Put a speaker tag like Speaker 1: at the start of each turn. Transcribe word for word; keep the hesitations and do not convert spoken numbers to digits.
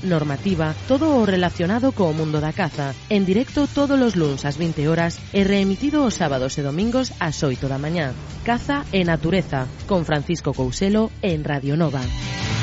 Speaker 1: normativa, todo o relacionado co mundo da caza, en directo todos os luns ás vinte horas e reemitido os sábados e domingos ás oito da mañá. Caza e natureza, con Francisco Couselo en Radio Nova.